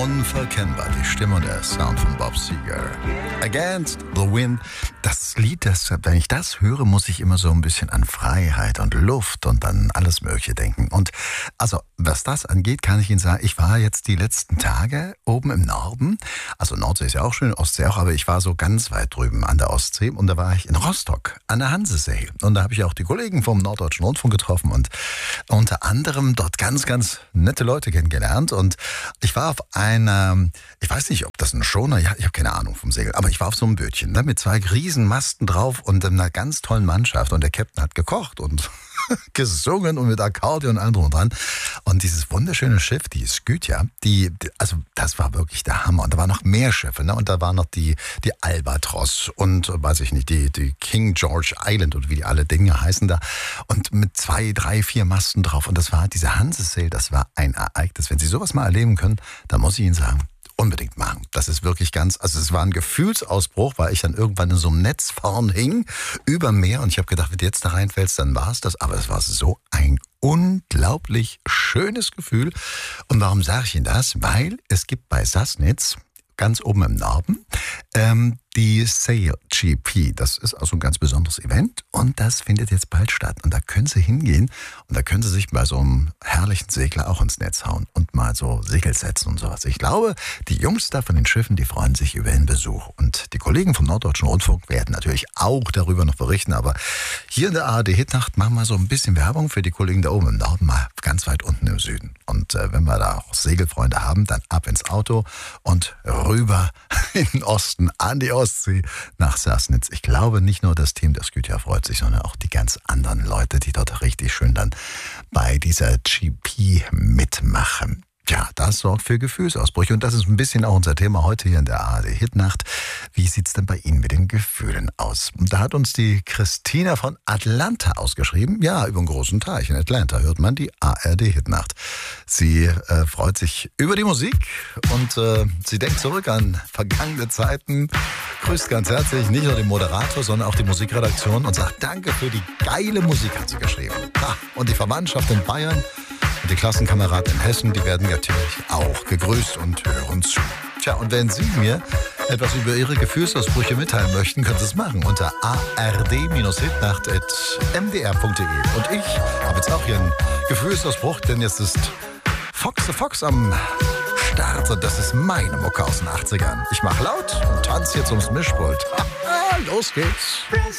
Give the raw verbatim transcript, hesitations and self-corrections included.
Unverkennbar, die Stimme und der Sound von Bob Seger. Against the Wind. Das Lied, das, wenn ich das höre, muss ich immer so ein bisschen an Freiheit und Luft und an alles Mögliche denken. Und also, was das angeht, kann ich Ihnen sagen, ich war jetzt die letzten Tage oben im Norden. Also Nordsee ist ja auch schön, Ostsee auch, aber ich war so ganz weit drüben an der Ostsee und da war ich in Rostock an der Hansesee. Und da habe ich auch die Kollegen vom Norddeutschen Rundfunk getroffen und unter anderem dort ganz, ganz nette Leute kennengelernt. Und ich war auf einer, ich weiß nicht, ob das ein Schoner, ja, ich habe keine Ahnung vom Segel, aber ich war auf so einem Bötchen, ne, mit zwei Riesenmasten drauf und einer ganz tollen Mannschaft und der Captain hat gekocht und gesungen und mit Akkordeon und allem drum und dran. Und dieses wunderschöne Schiff, die Skytia, die, die, also das war wirklich der Hammer. Und da waren noch mehr Schiffe, ne? Und da war noch die, die Albatros und, weiß ich nicht, die, die King George Island und wie die alle Dinge heißen da. Und mit zwei, drei, vier Masten drauf. Und das war diese Hansesail, das war ein Ereignis. Wenn Sie sowas mal erleben können, dann muss ich Ihnen sagen, unbedingt machen. Das ist wirklich ganz, also es war ein Gefühlsausbruch, weil ich dann irgendwann in so einem Netz vorn hing, über Meer und ich habe gedacht, wenn du jetzt da reinfällst, dann war es das. Aber es war so ein unglaublich schönes Gefühl. Und warum sage ich Ihnen das? Weil es gibt bei Sassnitz, ganz oben im Norden, ähm, die Sail G P. Das ist also ein ganz besonderes Event und das findet jetzt bald statt. Und da können Sie hingehen und da können Sie sich bei so einem herrlichen Segler auch ins Netz hauen und mal so Segel setzen und sowas. Ich glaube, die Jungs da von den Schiffen, die freuen sich über den Besuch. Und die Kollegen vom Norddeutschen Rundfunk werden natürlich auch darüber noch berichten. Aber hier in der A R D-Hitnacht machen wir so ein bisschen Werbung für die Kollegen da oben im Norden, mal ganz weit unten im Süden. Und äh, wenn wir da auch Segelfreunde haben, dann ab ins Auto und rüber in den Osten, an die Ostsee, nach Sassnitz. Ich glaube, nicht nur das Team der Skytia freut sich, sondern auch die ganz anderen Leute, die dort richtig schön dann bei dieser G P mitmachen. Ja, das sorgt für Gefühlsausbrüche und das ist ein bisschen auch unser Thema heute hier in der A R D-Hitnacht. Wie sieht's denn bei Ihnen mit den Gefühlen aus? Und da hat uns die Christina von Atlanta ausgeschrieben. Ja, über einen großen Teich in Atlanta hört man die A R D-Hitnacht. Sie äh, freut sich über die Musik und äh, sie denkt zurück an vergangene Zeiten, grüßt ganz herzlich nicht nur den Moderator, sondern auch die Musikredaktion und sagt Danke für die geile Musik, hat sie geschrieben. Ah, und die Verwandtschaft in Bayern und die Klassenkameraden in Hessen, die werden natürlich auch gegrüßt und hören zu. Tja, und wenn Sie mir etwas über Ihre Gefühlsausbrüche mitteilen möchten, können Sie es machen unter a r d hitnacht at m d r punkt d e. Und ich habe jetzt auch hier einen Gefühlsausbruch, denn jetzt ist Fox the Fox am Start und das ist meine Mucke aus den achtzigern. Ich mache laut und tanze jetzt ums Mischpult. Los geht's!